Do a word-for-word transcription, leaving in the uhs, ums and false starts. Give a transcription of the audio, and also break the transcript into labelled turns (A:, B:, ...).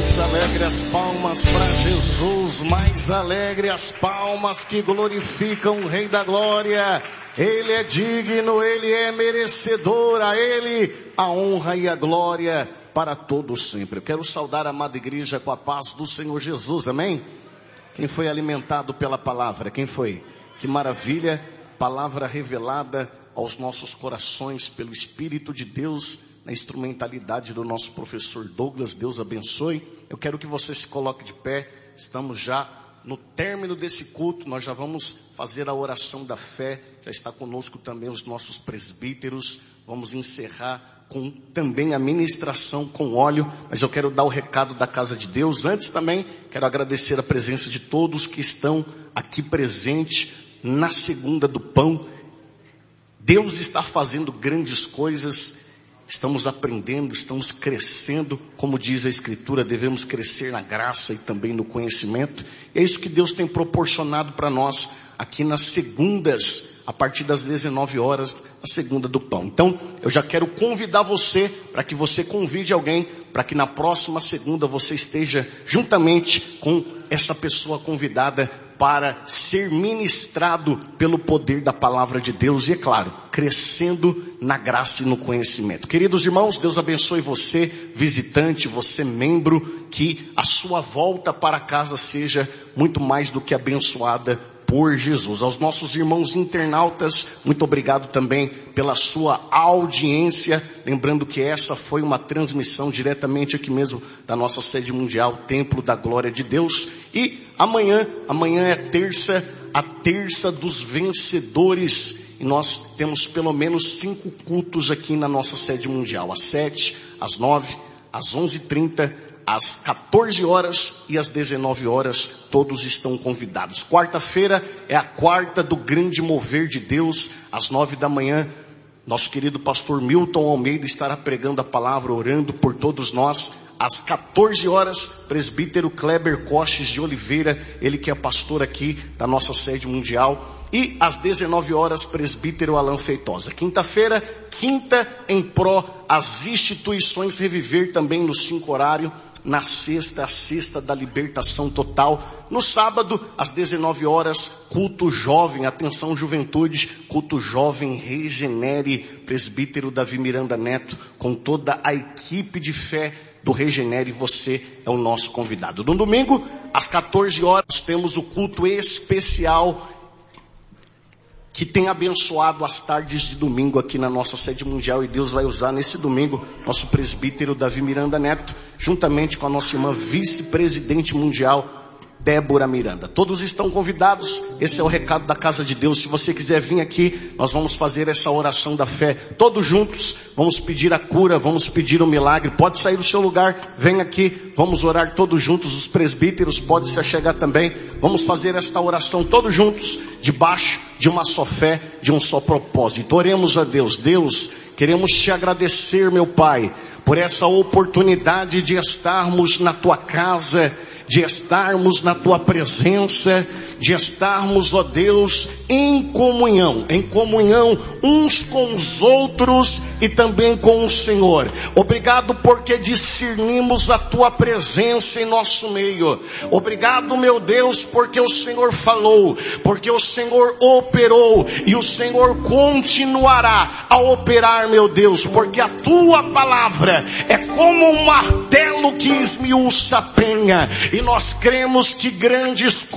A: Mais alegre as palmas para Jesus, mais alegre as palmas que glorificam o Rei da Glória. Ele é digno, Ele é merecedor, a Ele a honra e a glória para todos sempre. Eu quero saudar a amada igreja com a paz do Senhor Jesus, amém? Quem foi alimentado pela palavra? Quem foi? Que maravilha, palavra revelada aos nossos corações pelo Espírito de Deus, na instrumentalidade do nosso professor Douglas. Deus abençoe. Eu quero que você se coloque de pé. Estamos já no término desse culto, nós já vamos fazer a oração da fé. Já está conosco também os nossos presbíteros. Vamos encerrar com também a ministração com óleo, mas eu quero dar o recado da casa de Deus. Antes também, quero agradecer a presença de todos que estão aqui presentes na segunda do pão. Deus está fazendo grandes coisas, estamos aprendendo, estamos crescendo, como diz a Escritura, devemos crescer na graça e também no conhecimento. E é isso que Deus tem proporcionado para nós aqui nas segundas, a partir das dezenove horas, a segunda do pão. Então, eu já quero convidar você, para que você convide alguém, para que na próxima segunda você esteja juntamente com essa pessoa convidada para ser ministrado pelo poder da palavra de Deus e, é claro, crescendo na graça e no conhecimento. Queridos irmãos, Deus abençoe você, visitante, você membro, que a sua volta para casa seja muito mais do que abençoada por Jesus. Aos nossos irmãos internautas, muito obrigado também pela sua audiência. Lembrando que essa foi uma transmissão diretamente aqui mesmo da nossa sede mundial, Templo da Glória de Deus. E amanhã, amanhã é terça, a terça dos vencedores. E nós temos pelo menos cinco cultos aqui na nossa sede mundial. Às sete, às nove, às onze e trinta, às quatorze horas e às dezenove horas, todos estão convidados. Quarta-feira é a quarta do grande mover de Deus, às nove da manhã. Nosso querido pastor Milton Almeida estará pregando a palavra, orando por todos nós. Às quatorze horas, presbítero Kleber Coches de Oliveira, ele que é pastor aqui da nossa sede mundial. E às dezenove horas, presbítero Alan Feitosa. Quinta-feira, quinta em pró às instituições Reviver, também no cinco horário. Na sexta, a sexta da libertação total. No sábado, às dezenove horas, culto jovem, atenção juventude, culto jovem Regenere, presbítero Davi Miranda Neto, com toda a equipe de fé do Regenere, você é o nosso convidado. No domingo, às quatorze horas, temos o culto especial que tem abençoado as tardes de domingo aqui na nossa sede mundial, e Deus vai usar nesse domingo nosso presbítero Davi Miranda Neto, juntamente com a nossa irmã vice-presidente mundial, Débora Miranda. Todos estão convidados, esse é o recado da casa de Deus. Se você quiser vir aqui, nós vamos fazer essa oração da fé, todos juntos, vamos pedir a cura, vamos pedir o milagre. Pode sair do seu lugar, vem aqui, vamos orar todos juntos. Os presbíteros podem se achegar também, vamos fazer esta oração todos juntos, debaixo de uma só fé, de um só propósito. Oremos a Deus. Deus, queremos te agradecer, meu Pai, por essa oportunidade de estarmos na tua casa, de estarmos na tua presença, de estarmos, ó Deus, em comunhão, em comunhão uns com os outros e também com o Senhor. Obrigado porque discernimos a tua presença em nosso meio. Obrigado, meu Deus, porque o Senhor falou, porque o Senhor operou e o Senhor continuará a operar, meu Deus, porque a tua palavra é como um martelo que esmiuça a penha. E nós cremos que grandes